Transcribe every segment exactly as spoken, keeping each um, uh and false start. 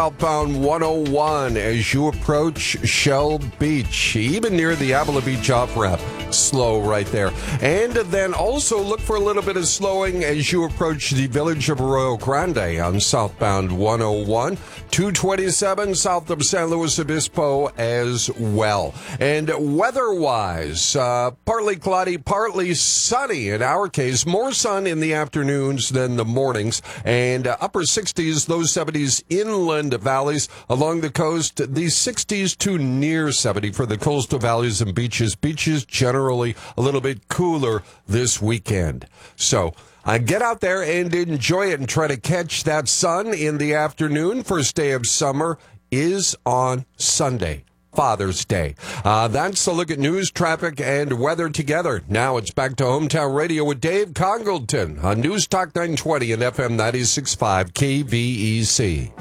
Southbound one oh one as you approach Shell Beach, even near the Avila Beach off-ramp. Slow right there. And then also look for a little bit of slowing as you approach the village of Arroyo Grande on southbound one oh one. two twenty-seven south of San Luis Obispo as well. And weather-wise, uh, partly cloudy, partly sunny in our case. More sun in the afternoons than the mornings. And uh, upper sixties, low seventies inland valleys along the coast. The sixties to near seventy for the coastal valleys and beaches. Beaches generally a little bit cooler this weekend. So I get out there and enjoy it and try to catch that sun in the afternoon. First day of summer is on Sunday, Father's Day. Uh, that's a look at news, traffic, and weather together. Now it's back to Hometown Radio with Dave Congleton on News Talk nine twenty and F M ninety-six point five K V E C.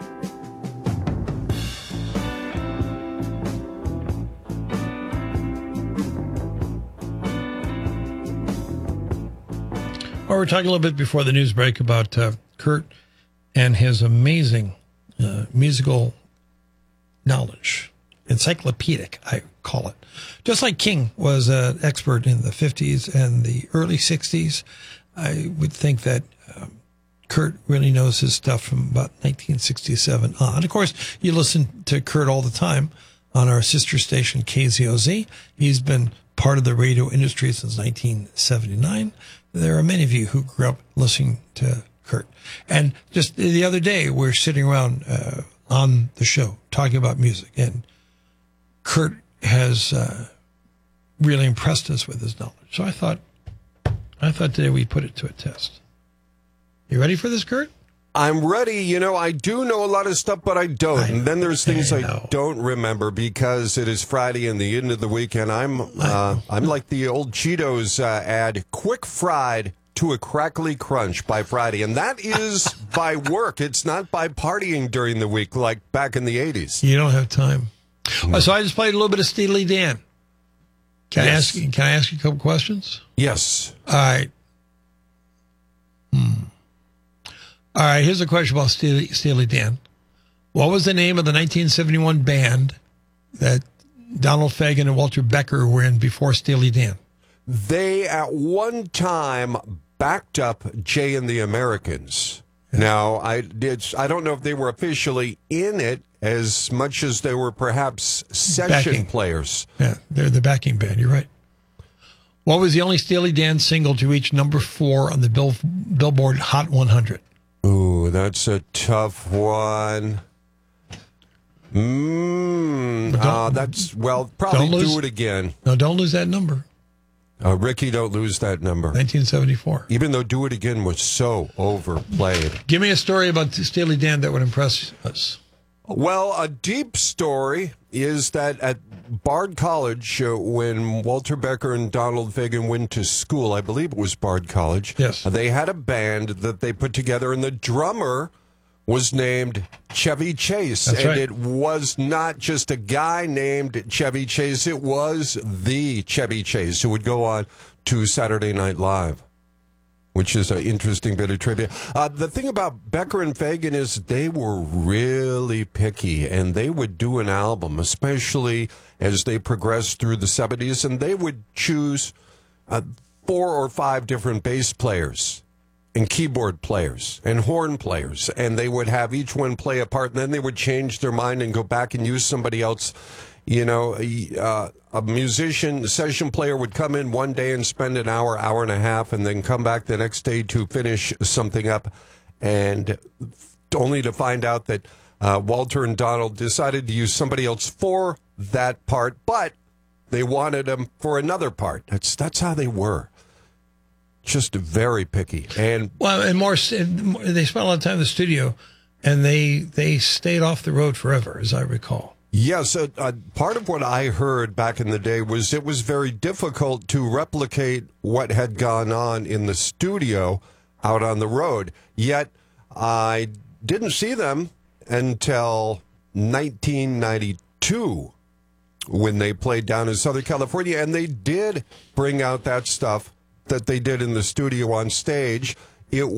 Well, we're talking a little bit before the news break about uh, Kurt and his amazing uh, musical knowledge. Encyclopedic, I call it. Just like King was an expert in the fifties and the early sixties, I would think that um, Kurt really knows his stuff from about nineteen sixty-seven on. Of course, you listen to Kurt all the time on our sister station, K Z O Z. He's been part of the radio industry since nineteen seventy-nine. There are many of you who grew up listening to Kurt. And just the other day, we're sitting around uh, on the show talking about music, and Kurt has uh, really impressed us with his knowledge. So I thought, I thought today we'd put it to a test. You ready for this, Kurt? I'm ready. You know, I do know a lot of stuff, but I don't. I, and then there's things I, I don't remember because it is Friday and the end of the weekend. I'm uh, I'm like the old Cheetos uh, ad, quick fried to a crackly crunch by Friday. And that is by work. It's not by partying during the week like back in the eighties. You don't have time. Mm. So I just played a little bit of Steely Dan. Can, yes. I ask you, can I ask you a couple questions? Yes. All right. Hmm. All right, here's a question about Steely, Steely Dan. What was the name of the nineteen seventy-one band that Donald Fagen and Walter Becker were in before Steely Dan? They, at one time, backed up Jay and the Americans. Yeah. Now, I did. I don't know if they were officially in it as much as they were perhaps session backing. players. Yeah, they're the backing band. You're right. What was the only Steely Dan single to reach number four on the Bill, Billboard Hot one hundred? Ooh, that's a tough one. Mm, uh, that's, well, probably lose, do it again. No, don't lose that number. Uh, Ricky, don't lose that number. nineteen seventy-four. Even though Do It Again was so overplayed. Give me a story about Steely Dan that would impress us. Well, a deep story is that at Bard College, uh, when Walter Becker and Donald Fagen went to school, I believe it was Bard College, yes, uh, they had a band that they put together, and the drummer was named Chevy Chase. That's and right. It was not just a guy named Chevy Chase, it was the Chevy Chase who would go on to Saturday Night Live, which is an interesting bit of trivia. Uh, the thing about Becker and Fagen is they were really picky, and they would do an album, especially as they progressed through the seventies, and they would choose uh, four or five different bass players and keyboard players and horn players, and they would have each one play a part, and then they would change their mind and go back and use somebody else. You know, uh, a musician, a session player would come in one day and spend an hour, hour and a half, and then come back the next day to finish something up, and only to find out that uh, Walter and Donald decided to use somebody else for that part, but they wanted them for another part. That's that's how they were. Just very picky. And well, and more, they spent a lot of time in the studio, and they they stayed off the road forever, as I recall. Yes, uh, uh, part of what I heard back in the day was it was very difficult to replicate what had gone on in the studio out on the road. Yet I didn't see them until nineteen ninety-two when they played down in Southern California, and they did bring out that stuff that they did in the studio on stage. It